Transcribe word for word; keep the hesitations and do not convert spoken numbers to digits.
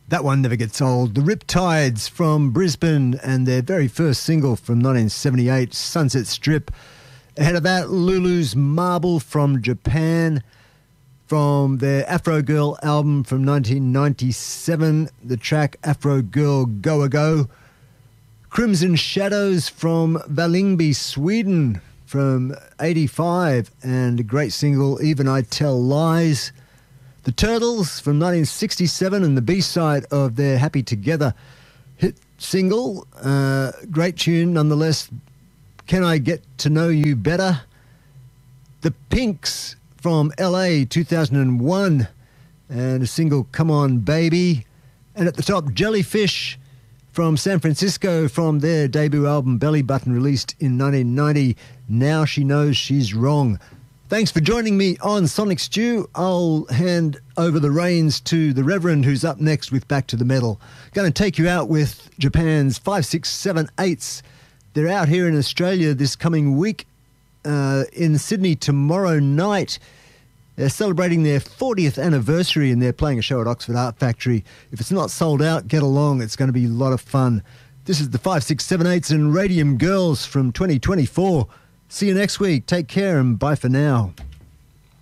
That one never gets old. The Riptides from Brisbane and their very first single from nineteen seventy-eight, Sunset Strip. Ahead of that, Lulu's Marble from Japan. From their Afro Girl album from nineteen ninety-seven, the track Afro Girl Go A Go. Crimson Shadows from Vällingby, Sweden from eighty-five, and a great single, Even I Tell Lies. The Turtles from nineteen sixty-seven and the B-side of their Happy Together hit single. Uh, great tune nonetheless, Can I Get to Know You Better? The Pinks from L A two thousand one and a single Come On Baby. And at the top, Jellyfish from San Francisco from their debut album Belly Button, released in nineteen ninety, Now She Knows She's Wrong. Thanks for joining me on Sonic Stew. I'll hand over the reins to the Reverend, who's up next with Back to the Metal. Going to take you out with Japan's five six seven eights. They're out here in Australia this coming week. Uh, in Sydney tomorrow night. They're celebrating their fortieth anniversary and they're playing a show at Oxford Art Factory. If it's not sold out, get along. It's going to be a lot of fun. This is the five six seven eights and Radium Girls from twenty twenty-four. See you next week. Take care and bye for now.